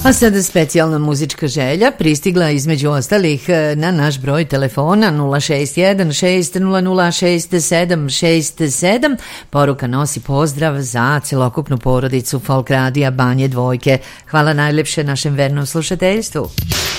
A sada specijalna muzička želja pristigla između ostalih na naš broj telefona 061 600 6767. Poruka nosi pozdrav za celokupnu porodicu Folk Radija Banje Dvojke. Hvala najlepše našem vernom slušateljstvu.